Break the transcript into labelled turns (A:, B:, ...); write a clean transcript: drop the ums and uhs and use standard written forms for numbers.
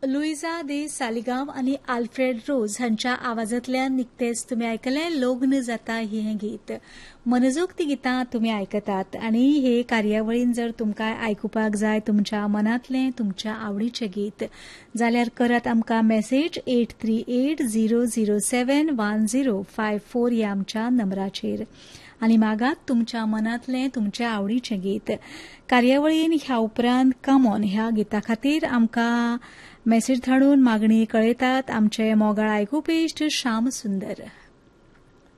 A: Luisa दे सालिगांव आणि Alfred रोज हांच्या आवाजांतल्यान निकतेच तुम्ही आयकलें लग्न जाता ही हें गीत. मनजोग ती गितां तुम्ही आयकतात आणि हे कार्यावळीन जर तुमकां आयकुपाक जाय तुमच्या मनांतलें तुमच्या आवडीचें गीत जाल्यार करात आमकां मेसेज 8380071054 ह्या आमच्या नंबराचेर आनी मागात तुमच्या मनांतलें तुमच्या आवडीचें गीत. कार्यावळीन ह्या उपरांत कम ऑन ह्या गिता खातीर आमकां मेसेज धाडून मागणी कळयतात आमचे मोगाळ आयकुपी इश्ट श्याम सुंदर.